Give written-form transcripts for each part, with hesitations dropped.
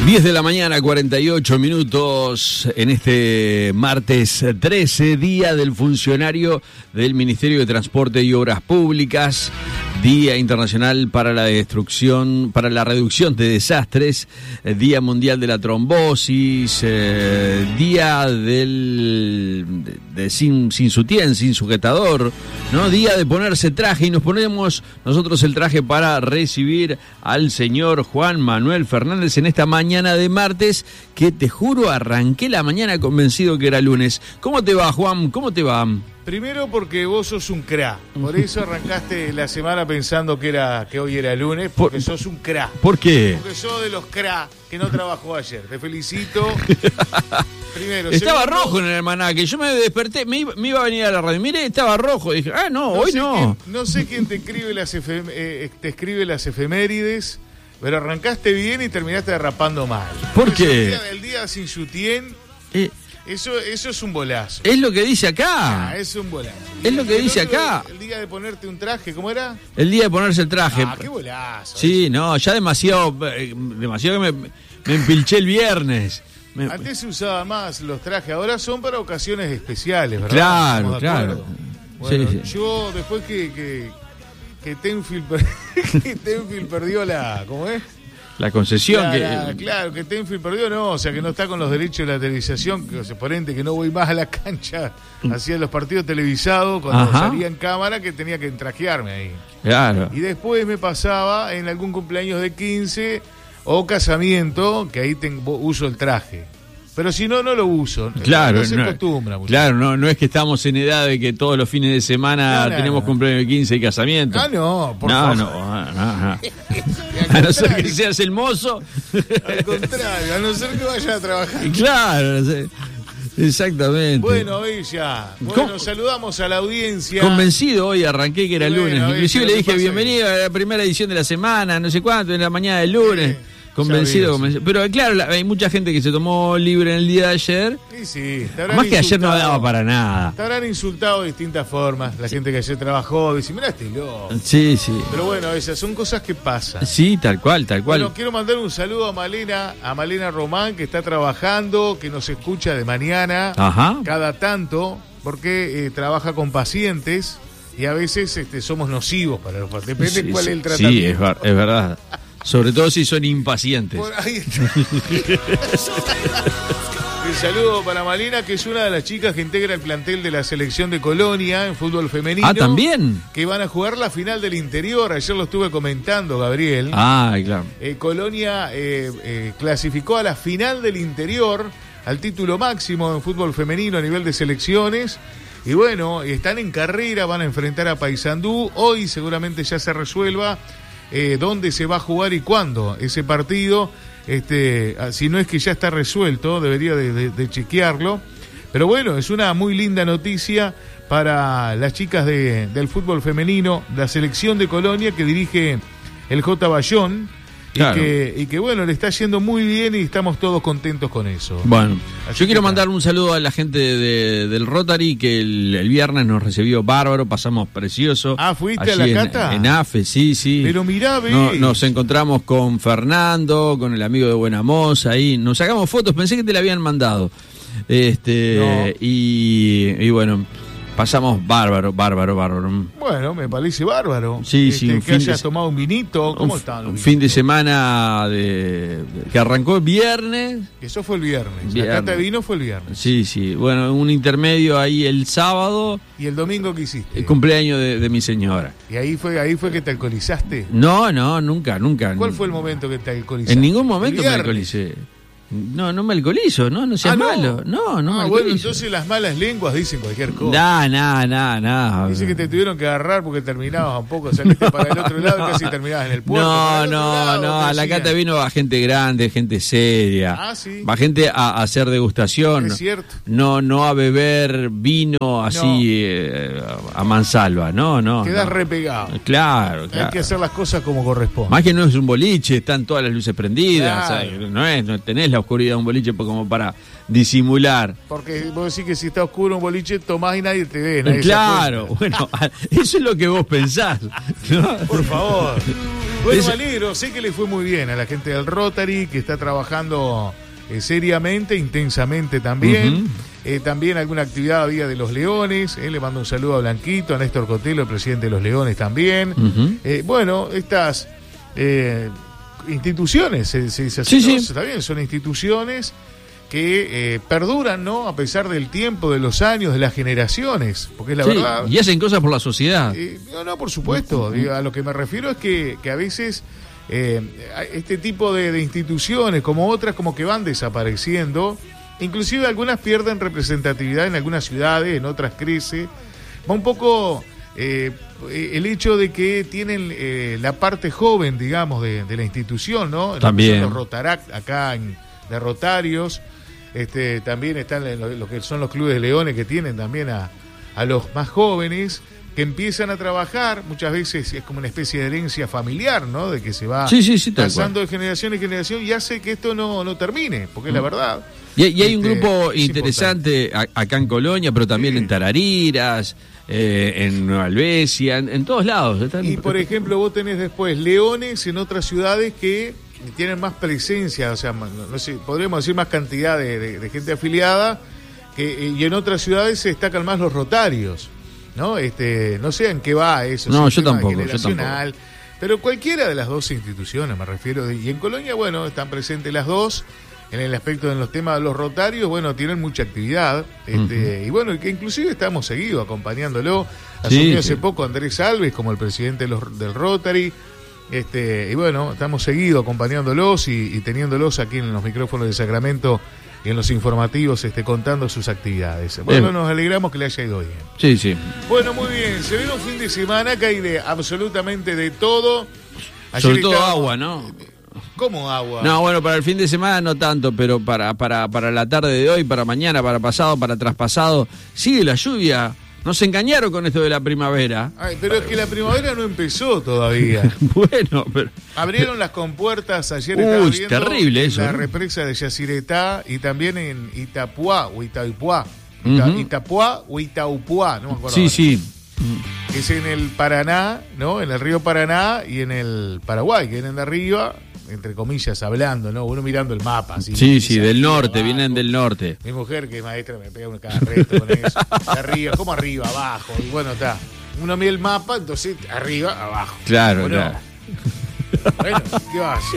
10 de la mañana, 48 minutos, en este martes 13, Día del Funcionario del Ministerio de Transporte y Obras Públicas, Día Internacional para la Reducción de Desastres, Día Mundial de la Trombosis, Día sin sutién, sin sujetador, ¿no? Día de ponerse traje, y nos ponemos nosotros el traje para recibir al señor Juan Manuel Fernández en esta mañana de martes, que te juro arranqué la mañana convencido que era lunes. ¿Cómo te va, Juan? ¿Cómo te va? Primero porque vos sos un cra, por eso arrancaste la semana pensando que hoy era lunes, porque sos un cra. ¿Por qué? Porque sos de los cra que no trabajó ayer. Te felicito. Primero. Estaba rojo en el almanaque, yo me desperté, me iba a venir a la radio, mire, estaba rojo, dije, hoy no. No sé quién te escribe las efemérides, pero arrancaste bien y terminaste derrapando mal. ¿Por qué? El día sin sutién, eso es un bolazo. Es lo que dice acá. Es un bolazo. Es lo que dice acá. El día de ponerte un traje, ¿cómo era? El día de ponerse el traje. Qué bolazo. Sí, no, ya demasiado que me empilché el viernes. Antes se usaba más los trajes, ahora son para ocasiones especiales, ¿verdad? Claro. Bueno, sí. Yo después que Tenfield perdió ¿cómo es? La concesión. Claro, que Tenfield perdió, o sea que no está con los derechos de la televisación, que por ende que no voy más a la cancha, hacía los partidos televisados cuando salía en cámara, que tenía que trajearme ahí. Claro. Y después me pasaba en algún cumpleaños de 15 o casamiento, que ahí uso el traje. Pero si no lo uso. Claro, no se acostumbra mucho. Claro, no es que estamos en edad de que todos los fines de semana tenemos cumpleaños de 15 y casamiento. Por favor. No. A no ser que seas el mozo. Al contrario, a no ser que vayas a trabajar. Claro, exactamente. Bueno, Villa. Saludamos a la audiencia. Convencido hoy, arranqué que era lunes. Inclusive le dije bienvenido a la primera edición de la semana, no sé cuánto, en la mañana del lunes. Convencido. Pero claro, hay mucha gente que se tomó libre en el día de ayer. Sí. Más que ayer no daba para nada. Te habrán insultado de distintas formas. La gente que ayer trabajó, dice, mirá este loco. Sí. Pero bueno, esas son cosas que pasan. Sí, tal cual. Bueno, quiero mandar un saludo a Malena Román, que está trabajando, que nos escucha de mañana, cada tanto, porque trabaja con pacientes y a veces somos nocivos para los pacientes. Depende cuál es el tratamiento. Sí, es verdad. Sobre todo si son impacientes. Por ahí está. Un saludo para Malena, que es una de las chicas que integra el plantel de la selección de Colonia en fútbol femenino. ¿También? Que van a jugar la final del interior. Ayer lo estuve comentando, Gabriel. Claro. Colonia clasificó a la final del interior, al título máximo en fútbol femenino a nivel de selecciones. Y bueno, están en carrera, van a enfrentar a Paysandú. Hoy seguramente ya se resuelva dónde se va a jugar y cuándo ese partido. Si no es que ya está resuelto, debería de chequearlo. Pero bueno, es una muy linda noticia para las chicas del fútbol femenino, la selección de Colonia que dirige el J. Bayón. Claro. Y que bueno, le está yendo muy bien y estamos todos contentos con eso. Bueno, yo quiero mandar un saludo a la gente del Rotary, que el viernes nos recibió bárbaro, pasamos precioso. ¿Fuiste a la cata? En AFE, sí. Pero mirá, nos encontramos con Fernando, con el amigo de Buenamoz, ahí nos sacamos fotos, pensé que te la habían mandado. No. Y bueno, pasamos bárbaro. Bueno, me parece bárbaro. Sí, que hayas tomado un vinito. ¿Cómo está? Un fin de semana que arrancó el viernes. Eso fue el viernes. La cata de vino fue el viernes. Sí. Bueno, un intermedio ahí el sábado. ¿Y el domingo qué hiciste? El cumpleaños de mi señora. ¿Y ahí fue que te alcoholizaste? No, nunca. ¿Cuál fue el momento que te alcoholizaste? En ningún momento me alcoholicé. No me alcoholizo, no seas malo. No me alcoholizo. Bueno, entonces las malas lenguas dicen cualquier cosa. No. Dice que te tuvieron que agarrar porque terminabas un poco, saliste para el otro lado y casi terminabas en el puerto. No, a la cata vino va gente grande, gente seria. Sí. Va gente a hacer degustación. Es cierto. No a beber vino así a mansalva, no. Quedás repegado. Claro. Hay que hacer las cosas como corresponde. Más que no es un boliche, están todas las luces prendidas. Claro. No tenés la oscuridad de un boliche como para disimular. Porque vos decís que si está oscuro un boliche, tomás y nadie te ve. Claro, bueno, eso es lo que vos pensás, ¿no? Por favor. Bueno, me alegro, sé que le fue muy bien a la gente del Rotary, que está trabajando seriamente, intensamente también. También alguna actividad había de los Leones. Le mando un saludo a Blanquito, a Néstor Cotelo, el presidente de los Leones también. Bueno, estas instituciones, está bien, son instituciones que perduran, ¿no? A pesar del tiempo, de los años, de las generaciones, porque es la verdad. Y hacen cosas por la sociedad. No, por supuesto. A lo que me refiero es que a veces este tipo de instituciones, como otras, como que van desapareciendo. Inclusive algunas pierden representatividad en algunas ciudades, en otras crece. Va un poco el hecho de que tienen la parte joven, digamos, de la institución, ¿no? También. Los Rotaract, acá de Rotarios. También están lo que son los clubes de leones, que tienen también a los más jóvenes que empiezan a trabajar. Muchas veces es como una especie de herencia familiar, ¿no? De que se va pasando de generación en generación y hace que esto no termine, porque es la verdad. Y hay un grupo interesante acá en Colonia, pero también en Tarariras, en Nueva Albesia, en todos lados. Y por ejemplo, vos tenés después leones en otras ciudades que tienen más presencia, o sea, no sé, podríamos decir más cantidad de gente afiliada, y en otras ciudades se destacan más los rotarios, ¿no? No sé en qué va eso. No, yo tampoco. Pero cualquiera de las dos instituciones, me refiero. Y en Colonia, bueno, están presentes las dos. En el aspecto de los temas de los rotarios, bueno, tienen mucha actividad. Y bueno, que inclusive estamos seguidos acompañándolo. Asumió hace poco Andrés Alves como el presidente del Rotary. Y bueno, estamos seguidos acompañándolos y teniéndolos aquí en los micrófonos de Sacramento y en los informativos contando sus actividades. Bueno, nos alegramos que le haya ido bien. Sí. Bueno, muy bien. Se viene un fin de semana que hay de absolutamente de todo. Sobre todo agua, ¿no? ¿Cómo agua? No, bueno, para el fin de semana no tanto, pero para la tarde de hoy, para mañana, para pasado, para traspasado, sigue la lluvia. Nos engañaron con esto de la primavera. Pero es que la primavera no empezó todavía. Bueno, pero... Abrieron las compuertas, ayer estaba viendo terrible eso, la represa de Yacyretá y también en Itapuá o Itaipuá. Itapuá o Itaupuá, no me acuerdo. Sí. Es en el Paraná, ¿no? En el río Paraná y en el Paraguay, que vienen de arriba, entre comillas, hablando, ¿no? Uno mirando el mapa. Así, sí, del norte, abajo. Vienen del norte. Mi mujer, que es maestra, me pega un carreto con eso. De arriba, ¿cómo arriba? Abajo. Y bueno, está. Uno mira el mapa, entonces arriba, abajo. Claro, claro. Bueno, ¿qué va a hacer?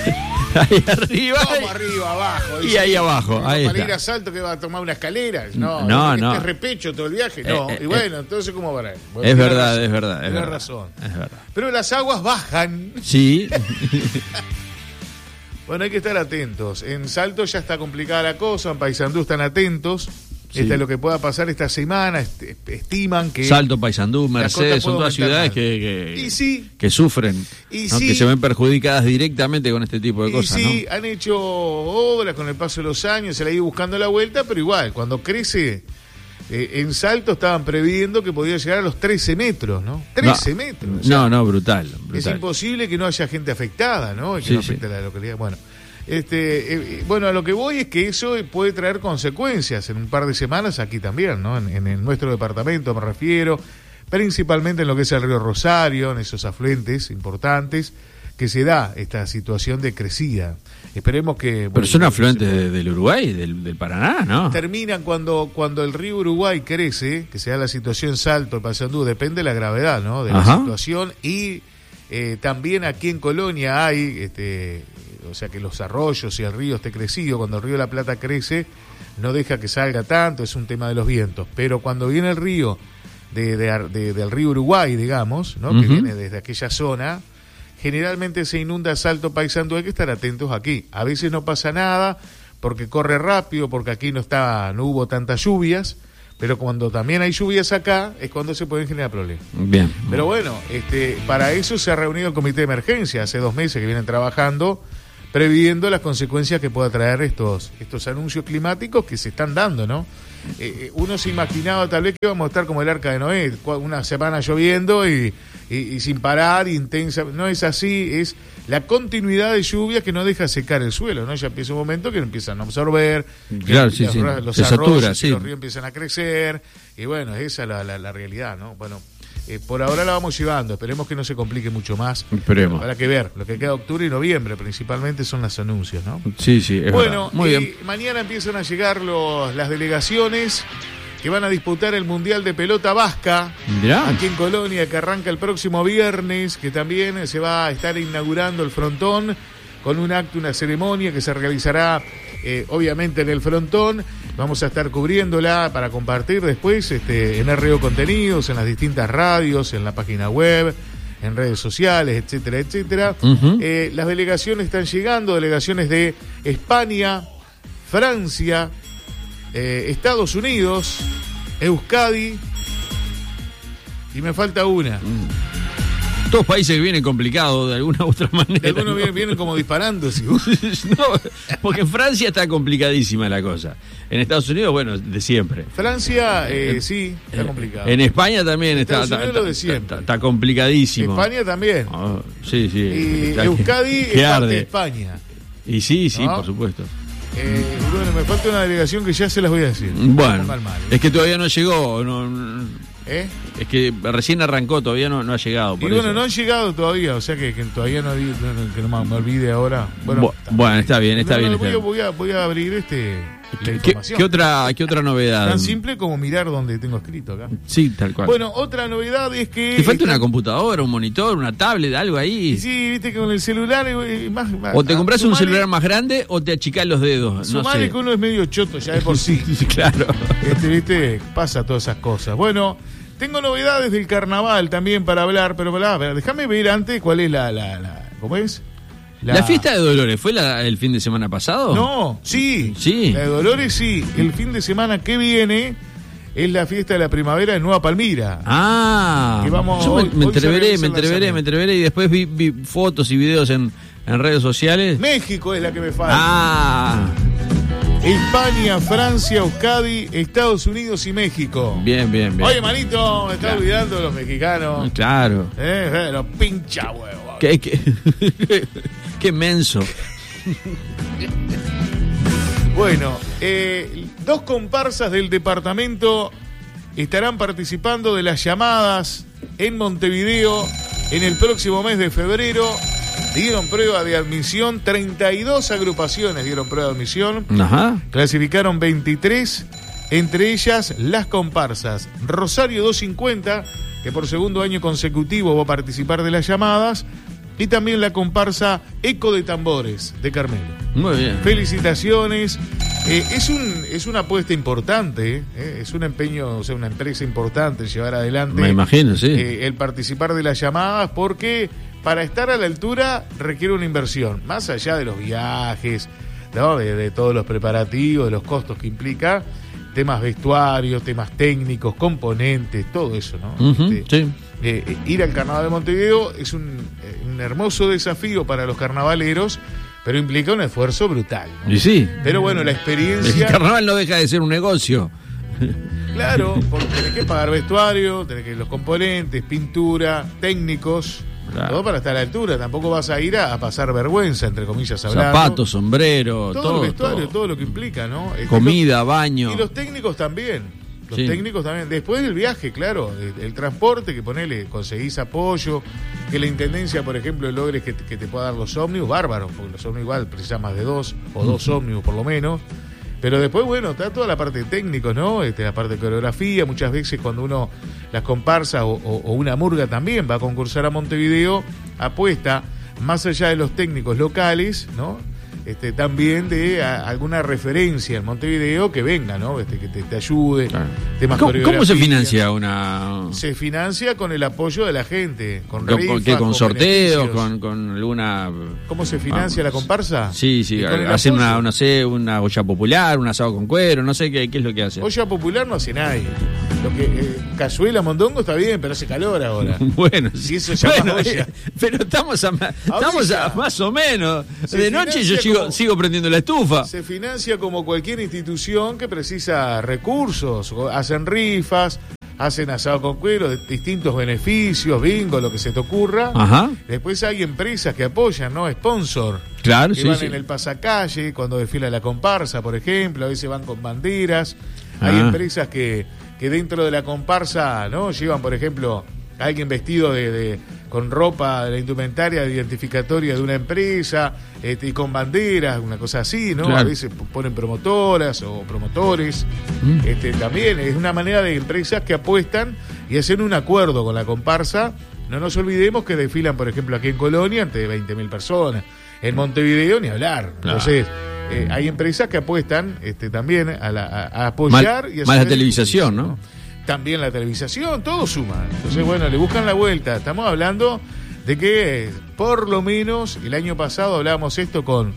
Ahí arriba. ¿Cómo arriba, abajo? Y ahí abajo. Ahí para está. ir a Salto, que va a tomar una escalera. No. ¿Es repecho todo el viaje? No. Y bueno, entonces, ¿cómo va a ir? Bueno, es verdad. Tienes razón. Es verdad. Pero las aguas bajan. Sí. Bueno, hay que estar atentos. En Salto ya está complicada la cosa, en Paysandú están atentos. Sí. Es lo que pueda pasar esta semana. Estiman que... Salto, Paysandú, Mercedes, son todas ciudades que sufren, ¿no? Que se ven perjudicadas directamente con este tipo de cosas. Sí, ¿no? Han hecho obras con el paso de los años, se le ha ido buscando la vuelta, pero igual, cuando crece... en Salto estaban previendo que podía llegar a los 13 metros, ¿no? 13 metros. O sea, brutal. Es imposible que no haya gente afectada, ¿no? Que no afecte a la localidad. Bueno, bueno, a lo que voy es que eso puede traer consecuencias en un par de semanas aquí también, ¿no? En nuestro departamento me refiero, principalmente en lo que es el río Rosario, en esos afluentes importantes, que se da esta situación de crecida. Esperemos que... Pero son afluentes del Uruguay, del Paraná, ¿no? Terminan cuando el río Uruguay crece, que se da la situación Salto, Paysandú, depende de la gravedad, ¿no? De la situación, y también aquí en Colonia hay, o sea que los arroyos y el río esté crecido. Cuando el río de la Plata crece, no deja que salga tanto, es un tema de los vientos. Pero cuando viene el río del río Uruguay, digamos, ¿no? Que viene desde aquella zona, generalmente se inunda Salto, Paysandú. Hay que estar atentos aquí. A veces no pasa nada porque corre rápido, porque aquí no hubo tantas lluvias, pero cuando también hay lluvias acá es cuando se pueden generar problemas. Bien. Pero bueno, para eso se ha reunido el comité de emergencia hace 2 meses que vienen trabajando, previendo las consecuencias que pueda traer estos anuncios climáticos que se están dando, ¿no? Uno se imaginaba tal vez que íbamos a estar como el Arca de Noé, una semana lloviendo y sin parar, intensa. No es así, es la continuidad de lluvia que no deja secar el suelo, ¿no? Ya empieza un momento que empiezan a absorber, claro, los arroyos y los ríos empiezan a crecer, y bueno, esa es la realidad, ¿no? Bueno, por ahora la vamos llevando, esperemos que no se complique mucho más. Esperemos. Habrá que ver, lo que queda octubre y noviembre principalmente son los anuncios, ¿no? Sí, es bueno, verdad. Muy bien. Mañana empiezan a llegar las delegaciones que van a disputar el Mundial de Pelota Vasca. Mirá. Aquí en Colonia, que arranca el próximo viernes, que también se va a estar inaugurando el frontón con un acto, una ceremonia que se realizará obviamente en el frontón. Vamos a estar cubriéndola para compartir después en RO Contenidos, en las distintas radios, en la página web, en redes sociales, etcétera, etcétera. Uh-huh. Las delegaciones están llegando, delegaciones de España, Francia, Estados Unidos, Euskadi, y me falta una. Todos países que vienen complicados de alguna u otra manera. Algunos vienen como disparando. ¿Sí? No, porque en Francia está complicadísima la cosa. En Estados Unidos, bueno, de siempre. Francia, sí, está complicado. En España también está complicadísimo. España también. Oh, sí. Y Euskadi es parte de España. Y sí, ¿no? por supuesto. Bueno, me falta una delegación que ya se las voy a decir. Bueno, es que todavía no llegó. Es que recién arrancó, todavía no ha llegado. Y bueno, no han llegado todavía, o sea que todavía que no me olvide ahora. Bueno, está bien. Voy a abrir la información. ¿Qué otra novedad? Tan simple como mirar donde tengo escrito acá. Sí, tal cual. Bueno, otra novedad es que... ¿Te falta una computadora, un monitor, una tablet, algo ahí? Sí, viste que con el celular más o te compras un celular más grande o te achicás los dedos. Sumale que uno es medio choto ya de por sí. Claro. Viste, pasa todas esas cosas. Bueno, tengo novedades del carnaval también para hablar, pero déjame ver antes cuál es ¿cómo es? ¿La fiesta de Dolores fue el fin de semana pasado? No, sí. Sí. La de Dolores sí. El fin de semana que viene es la fiesta de la primavera en Nueva Palmira. Ah. Me entreveré y después vi fotos y videos en redes sociales. México es la que me falta. Ah. España, Francia, Euskadi, Estados Unidos y México. Bien. Oye, manito, me está olvidando de los mexicanos. Claro. Los pincha huevos. Qué menso. Bueno, 2 comparsas del departamento estarán participando de las llamadas en Montevideo en el próximo mes de febrero. Dieron prueba de admisión, 32 agrupaciones dieron prueba de admisión. Ajá. Clasificaron 23, entre ellas las comparsas Rosario 250, que por segundo año consecutivo va a participar de las llamadas, y también la comparsa Eco de Tambores de Carmelo. Muy bien. Felicitaciones. Es una apuesta importante, es un empeño, o sea, una empresa importante llevar adelante. Me imagino, sí. El participar de las llamadas, porque para estar a la altura requiere una inversión, más allá de los viajes, ¿no? de todos los preparativos, de los costos que implica, temas vestuarios, temas técnicos, componentes, todo eso, ¿no? Uh-huh, sí. Ir al Carnaval de Montevideo es un hermoso desafío para los carnavaleros, pero implica un esfuerzo brutal, ¿no? Y sí. Pero bueno, la experiencia... El carnaval no deja de ser un negocio. Claro, porque tenés que pagar vestuario, tenés que los componentes, pintura, técnicos, claro, todo para estar a la altura. Tampoco vas a ir a pasar vergüenza, entre comillas hablando. Zapatos, sombrero, todo. El vestuario, todo lo que implica, ¿no? Comida, baño. Y los técnicos también. Sí. Técnicos también. Después del viaje, claro, el transporte, que conseguís apoyo, que la intendencia, por ejemplo, logres que te pueda dar los ómnibus, bárbaros, porque los ómnibus igual precisas más de 2 o 2 ómnibus por lo menos. Pero después, bueno, está toda la parte de técnicos, ¿no? La parte de coreografía. Muchas veces cuando uno, las comparsas o una murga también va a concursar a Montevideo, apuesta, más allá de los técnicos locales, ¿no? También de alguna referencia en Montevideo que venga, ¿no? Que te ayude. Claro. Temas ¿Cómo se financia una...? Se financia con el apoyo de la gente, con rifas, con sorteos, con alguna... ¿Cómo se financia la comparsa? Sí, hacen una olla popular, un asado con cuero, no sé qué es lo que hacen. Olla popular no hace nadie. Lo que cazuela, mondongo está bien, pero hace calor ahora. Bueno, si eso se llama olla. Pero estamos a más o menos. De noche yo sigo prendiendo la estufa. Se financia como cualquier institución que precisa recursos. Hacen rifas, hacen asado con cuero, distintos beneficios, bingo, lo que se te ocurra. Ajá. Después hay empresas que apoyan, ¿no? Sponsor. Claro, que van en el pasacalle, cuando desfila la comparsa, por ejemplo, a veces van con banderas. Hay empresas que dentro de la comparsa, ¿no? Llevan, por ejemplo, alguien vestido con ropa de la indumentaria identificatoria de una empresa, y con banderas, una cosa así, ¿no? Claro. A veces ponen promotoras o promotores. También es una manera de empresas que apuestan y hacen un acuerdo con la comparsa. No nos olvidemos que desfilan, por ejemplo, aquí en Colonia ante 20.000 personas. En Montevideo ni hablar. Entonces, hay empresas que apuestan también a apoyar y a más la televisación, ¿no? También la televisación, todo suma. Entonces, bueno, le buscan la vuelta. Estamos hablando de que por lo menos el año pasado hablábamos esto con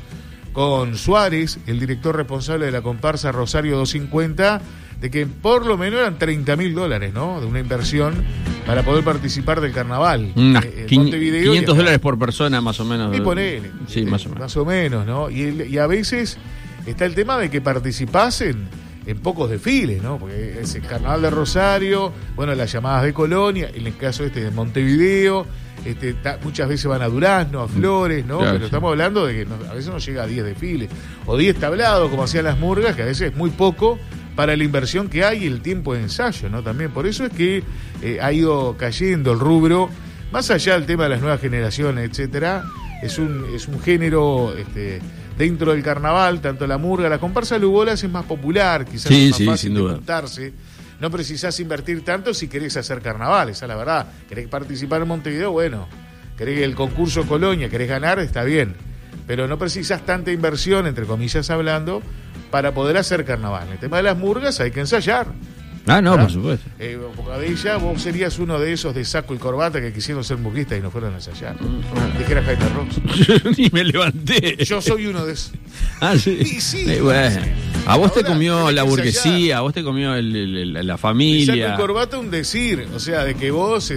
Suárez, el director responsable de la comparsa Rosario 250, de que por lo menos eran $30.000, ¿no? De una inversión para poder participar del carnaval. Montevideo, $500 por persona, más o menos. Y ponele. Sí, más o menos. Más o menos, ¿no? Y a veces está el tema de que participasen en pocos desfiles, ¿no? Porque es el carnaval de Rosario, bueno, las llamadas de Colonia, en el caso de Montevideo, muchas veces van a Durazno, a Flores, ¿no? Claro, pero estamos hablando de que a veces no llega a 10 desfiles, o 10 tablados, como hacían las murgas, que a veces es muy poco para la inversión que hay y el tiempo de ensayo, ¿no? También por eso es que ha ido cayendo el rubro, más allá del tema de las nuevas generaciones, etcétera, es un género dentro del carnaval, tanto la murga, la comparsa Lugolas es más popular, quizás es más fácil sin duda. de juntarse. No precisás invertir tanto si querés hacer carnaval, esa es la verdad. Querés participar en Montevideo, bueno. Querés el concurso Colonia, querés ganar, está bien. Pero no precisás tanta inversión, entre comillas hablando, para poder hacer carnaval. En el tema de las murgas hay que ensayar. Ah, no, ¿verdad? Por supuesto. Bocadilla, vos serías uno de esos de saco y corbata que quisieron ser murguistas y no fueron a ensayar. Dijera Jaime Ross. Ni me levanté. Yo soy uno de esos. Ah, sí. Y sí, bueno. A vos te comió tenés la que burguesía, ensayar. a vos te comió la Saco familia. y corbata un decir, o sea, de que vos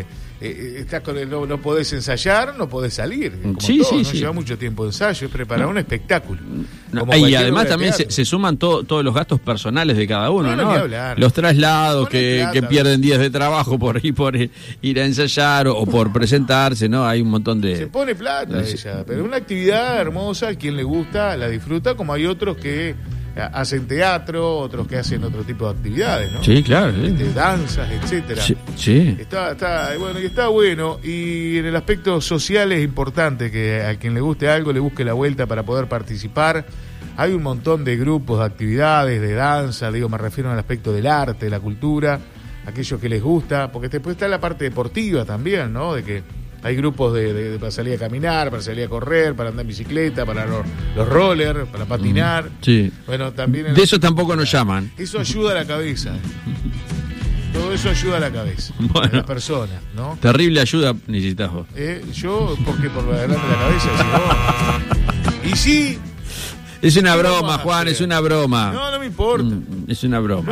estás no podés ensayar, no podés salir. Como Sí, todo, sí, no sí. lleva mucho tiempo de ensayo, es preparar un espectáculo. No, Como y cualquier además obra de también teatro. se suman todos los gastos personales de cada uno, No, ¿no? ni hablar. Los traslados Pone plata, que pierden días de trabajo por ir a ensayar o por presentarse, ¿no? Hay un montón de... Se pone plata Sí. ella, pero es una actividad hermosa, a quien le gusta la disfruta, como hay otros que hacen teatro, otros que hacen otro tipo de actividades, ¿no? Sí, claro. Sí. Danzas, etcétera. Sí. Está bueno, y en el aspecto social es importante que a quien le guste algo le busque la vuelta para poder participar. Hay un montón de grupos, de actividades, de danza, me refiero al aspecto del arte, de la cultura, aquellos que les gusta, porque después está la parte deportiva también, ¿no? De que hay grupos para salir a caminar, para salir a correr, para andar en bicicleta, para los rollers, para patinar. Sí. Bueno, también De eso tampoco nos llaman. eso ayuda a la cabeza. Todo eso ayuda a la cabeza, Bueno. a la persona, ¿no? Terrible ayuda necesitas vos. Yo, porque por lo adelante de la cabeza, decís vos. Y sí. Es una ¿Qué broma, vamos a Juan, hacer? es una broma. No me importa. Es una broma.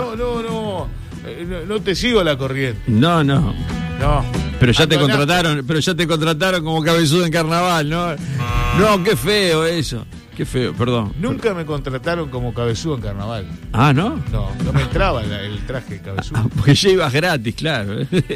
No te sigo la corriente. No. No. Pero ya te Abandonaste. contrataron como cabezudo en carnaval, ¿no? No, qué feo eso. Qué feo, perdón. Nunca me contrataron como cabezudo en carnaval. Ah, ¿no? No me entraba el traje de cabezudo. Porque ya ibas gratis, claro.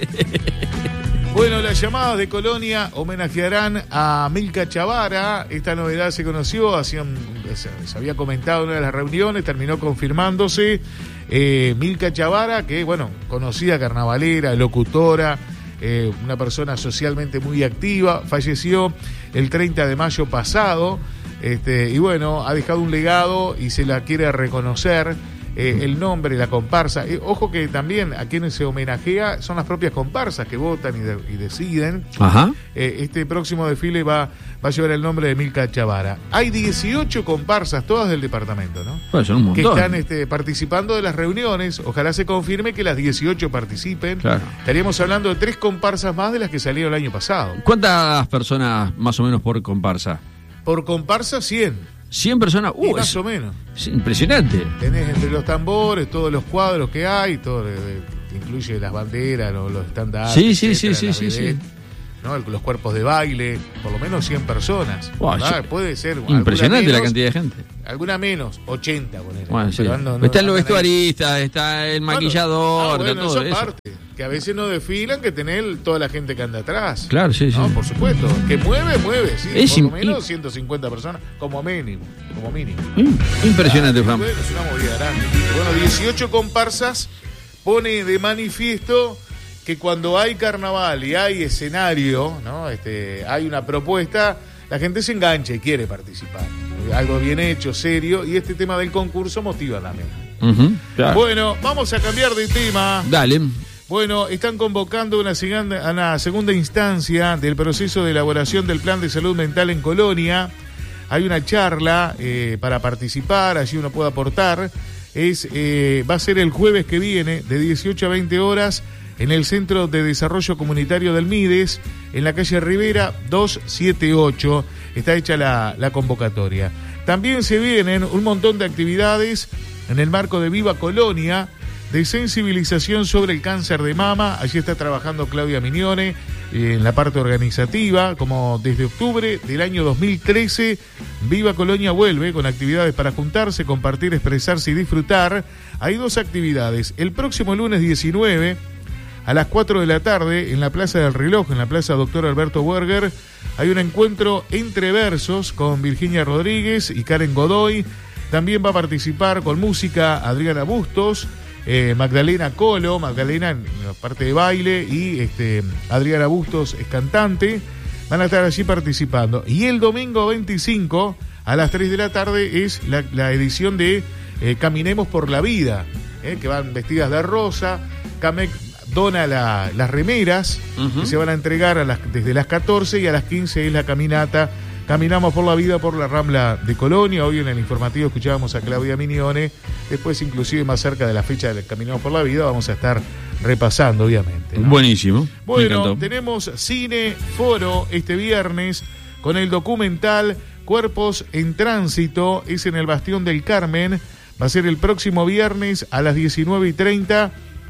Bueno, las llamadas de Colonia homenajearán a Milka Chavara. Esta novedad se conoció, se había comentado en una de las reuniones, terminó confirmándose. Milka Chavara, que conocida carnavalera, locutora, una persona socialmente muy activa, falleció el 30 de mayo pasado. Y ha dejado un legado y se la quiere reconocer. El nombre, la comparsa. Ojo que también a quienes se homenajea son las propias comparsas que votan y deciden. Ajá. Este próximo desfile va a llevar el nombre de Milka Chavara. Hay 18 comparsas, todas del departamento, ¿no? Pues son un Que montón. están participando de las reuniones. Ojalá se confirme que las 18 participen. Claro. Estaríamos hablando de 3 comparsas más de las que salieron el año pasado. ¿Cuántas personas más o menos por comparsa? Por comparsa, 100. 100 personas. Y más o menos. Es impresionante. Tenés entre los tambores, todos los cuadros que hay, todo que incluye las banderas, los estandartes, Sí, etcétera, las sí. vedettes, ¿no? Los cuerpos de baile, por lo menos 100 personas. Wow, Puede ser. Impresionante alguna la menos, cantidad de gente. Alguna menos, 80, ponele. Bueno, sí. Pero no Están los andan ahí. vestuaristas, está el maquillador, está todo esa eso. parte, que a veces no desfilan, que tener toda la gente que anda atrás. Claro, sí. No, por supuesto. Que mueve, sí. Es por lo im- menos 150 personas, como mínimo. Impresionante, Juan. Bueno, es una movida grande. Bueno, 18 comparsas pone de manifiesto que cuando hay carnaval y hay escenario, ¿no? Hay una propuesta, la gente se engancha y quiere participar. Algo bien hecho, serio, y este tema del concurso motiva también. Claro. Bueno, vamos a cambiar de tema. Dale. Bueno, están convocando una segunda instancia del proceso de elaboración del plan de salud mental en Colonia. Hay una charla para participar, allí uno puede aportar. Va a ser el jueves que viene, de 18 a 20 horas, en el Centro de Desarrollo Comunitario del Mides, en la calle Rivera 278. Está hecha la convocatoria. También se vienen un montón de actividades en el marco de Viva Colonia, de sensibilización sobre el cáncer de mama. Allí está trabajando Claudia Mignone en la parte organizativa, como desde octubre del año 2013, Viva Colonia vuelve con actividades para juntarse, compartir, expresarse y disfrutar. Hay 2 actividades. El próximo lunes 19, a las 4 de la tarde, en la Plaza del Reloj, en la Plaza Doctor Alberto Werger, hay un encuentro entre versos con Virginia Rodríguez y Karen Godoy. También va a participar con música Adriana Bustos, Magdalena Colo, Magdalena en la parte de baile, y Adriana Bustos es cantante. Van a estar allí participando. Y el domingo 25 a las 3 de la tarde es la edición de Caminemos por la Vida, que van vestidas de rosa. Camec dona las remeras que se van a entregar desde las 14, y a las 15 es la caminata. Caminamos por la vida por la Rambla de Colonia. Hoy en el informativo escuchábamos a Claudia Mignone. Después, inclusive más cerca de la fecha del Caminamos por la Vida, vamos a estar repasando, obviamente, ¿no? Buenísimo. Bueno, tenemos Cine Foro este viernes con el documental Cuerpos en Tránsito. Es en el Bastión del Carmen. Va a ser el próximo viernes a las 19:30.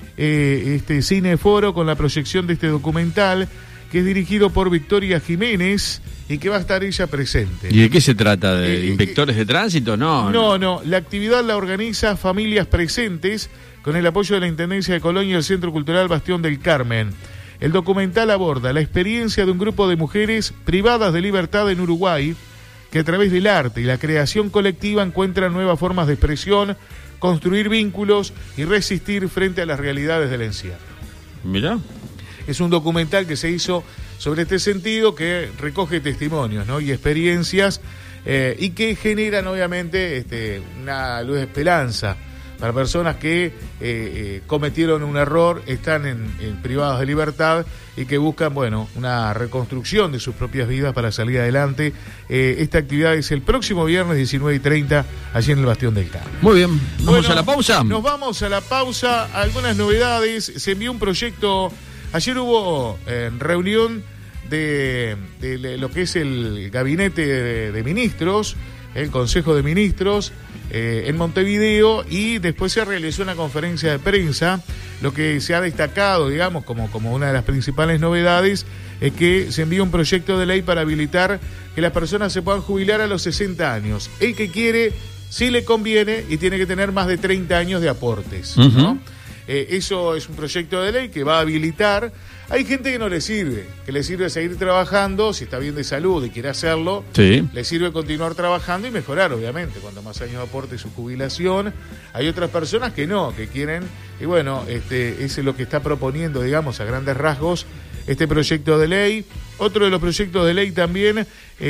Cine Foro con la proyección de este documental, que es dirigido por Victoria Jiménez y que va a estar ella presente. ¿Y de qué se trata? ¿De inspectores de tránsito? No. La actividad la organiza Familias Presentes con el apoyo de la Intendencia de Colonia y el Centro Cultural Bastión del Carmen. El documental aborda la experiencia de un grupo de mujeres privadas de libertad en Uruguay, que a través del arte y la creación colectiva encuentran nuevas formas de expresión, construir vínculos y resistir frente a las realidades del encierro. Mirá. Es un documental que se hizo sobre este sentido, que recoge testimonios, ¿no? Y experiencias y que generan obviamente una luz de esperanza para personas que cometieron un error, están en privados de libertad y que buscan, bueno, una reconstrucción de sus propias vidas para salir adelante. Esta actividad es el próximo viernes 19:30 allí en el Bastión del Carmen. Muy bien, ¿vamos a la pausa? Nos vamos a la pausa. Algunas novedades. Se envió un proyecto. Ayer hubo reunión de lo que es el gabinete de ministros, el Consejo de Ministros, en Montevideo, y después se realizó una conferencia de prensa. Lo que se ha destacado, digamos, como una de las principales novedades, es que se envió un proyecto de ley para habilitar que las personas se puedan jubilar a los 60 años. El que quiere, sí le conviene, y tiene que tener más de 30 años de aportes, ¿no? Eso es un proyecto de ley que va a habilitar. Hay gente que no le sirve, que le sirve seguir trabajando, si está bien de salud y quiere hacerlo, sí. Le sirve continuar trabajando y mejorar, obviamente, cuanto más años aporte su jubilación. Hay otras personas que no, que quieren, y bueno, es lo que está proponiendo, digamos, a grandes rasgos, este proyecto de ley. Otro de los proyectos de ley también,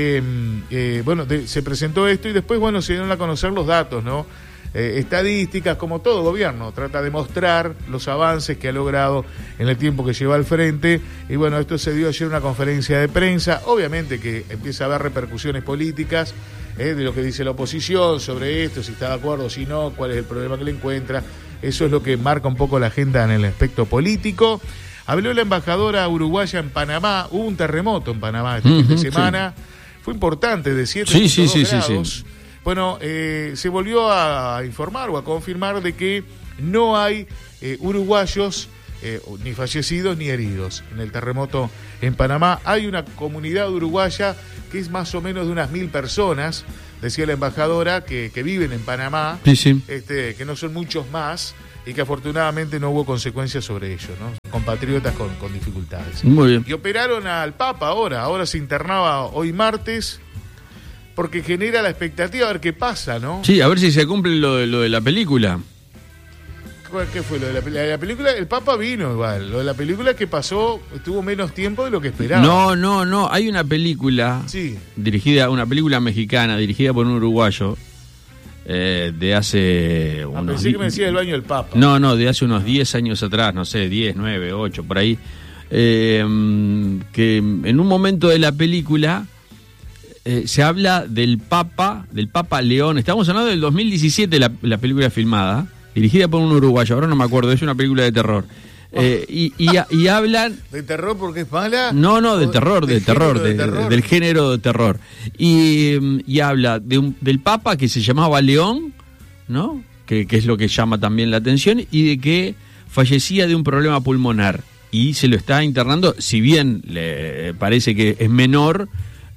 se presentó esto, y después, bueno, se dieron a conocer los datos, ¿no? Estadísticas, como todo gobierno, trata de mostrar los avances que ha logrado en el tiempo que lleva al frente. Y bueno, esto se dio ayer en una conferencia de prensa. Obviamente que empieza a haber repercusiones políticas de lo que dice la oposición sobre esto, si está de acuerdo, si no, cuál es el problema que le encuentra. Eso es lo que marca un poco la agenda en el aspecto político. Habló la embajadora uruguaya en Panamá. Hubo un terremoto en Panamá este fin de semana. Sí. Fue importante, de 7.2 grados. Sí. Bueno, se volvió a informar o a confirmar de que no hay uruguayos ni fallecidos ni heridos en el terremoto en Panamá. Hay una comunidad uruguaya que es más o menos de unas 1.000 personas, decía la embajadora, que viven en Panamá, sí. Que no son muchos más, y que afortunadamente no hubo consecuencias sobre ello, ¿no? Compatriotas con dificultades. Muy bien. Y operaron al Papa ahora se internaba hoy martes, porque genera la expectativa a ver qué pasa, ¿no? Sí, a ver si se cumple lo de la película. ¿Qué fue lo de la película? El Papa vino igual. Lo de la película que pasó, estuvo menos tiempo de lo que esperaba. No. Hay una película una película mexicana dirigida por un uruguayo de hace pensé que me decía del baño del Papa. No, de hace unos 10 años atrás, no sé, 10, 9, 8, por ahí. Que en un momento de la película se habla del Papa León. Estamos hablando del 2017, la película filmada, dirigida por un uruguayo, ahora no me acuerdo, es una película de terror. Y hablan... ¿De terror porque es mala? No, de terror, del género de terror. Y habla del Papa que se llamaba León, ¿no? Que es lo que llama también la atención, y de que fallecía de un problema pulmonar. Y se lo está internando, si bien le parece que es menor...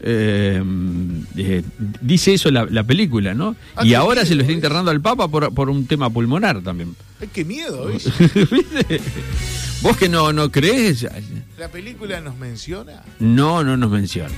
dice eso la película, ¿no? Y ahora se lo está internando al Papa por un tema pulmonar también. ¡Qué miedo! ¿Viste? ¿Vos que no crees? ¿La película nos menciona? No nos menciona.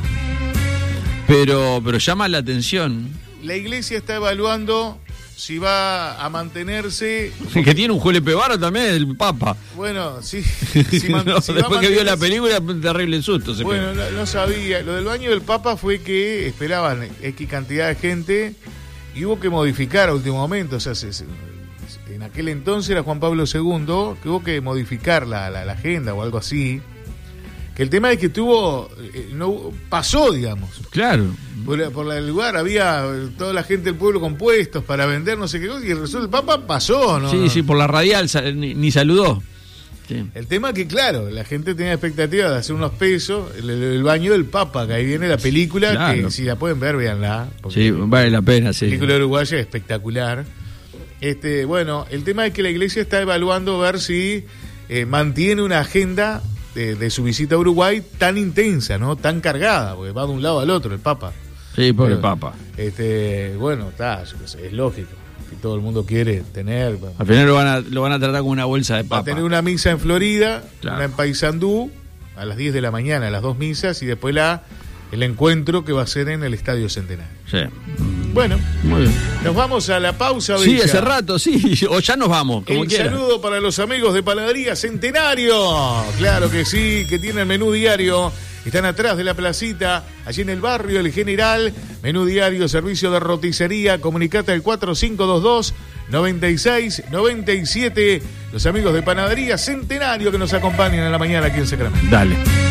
Pero llama la atención. La iglesia está evaluando si va a mantenerse... Que tiene un Julio Pevaro también, el Papa. Bueno, sí. Después que vio la película, terrible susto. Bueno, no sabía. Lo del baño del Papa fue que esperaban X cantidad de gente y hubo que modificar a último momento. O sea, en aquel entonces era Juan Pablo II, que hubo que modificar la agenda o algo así. Que el tema es que pasó, digamos. Claro. Por el lugar había toda la gente del pueblo con puestos para vender no sé qué cosa, y el resto del Papa pasó, ¿no? Sí, por la radial ni saludó. Sí. El tema es que, claro, la gente tenía expectativa de hacer unos pesos, el baño del Papa, que ahí viene la película, claro. Que si la pueden ver, véanla. Sí, vale la pena, sí. La película uruguaya es espectacular. Bueno, el tema es que la iglesia está evaluando ver si mantiene una agenda de su visita a Uruguay tan intensa, ¿no? Tan cargada, porque va de un lado al otro el Papa. Sí, pobre Papa. Bueno, es lógico. Si todo el mundo quiere tener... Al final lo van a tratar como una bolsa de papa. Va a tener una misa en Florida, claro. Una en Paysandú, a las 10 de la mañana, las 2 misas, y después el encuentro que va a ser en el Estadio Centenario. Sí. Bueno, muy bien. Nos vamos a la pausa. Sí, Bella. Hace rato, sí, o ya nos vamos, como quiera. Saludo para los amigos de Panadería Centenario. Claro que sí, que tienen menú diario. Están atrás de la placita, allí en el barrio El General. Menú diario, servicio de roticería. Comunicate al 4522-9697. Los amigos de Panadería Centenario que nos acompañan en la mañana aquí en Sacramento. Dale.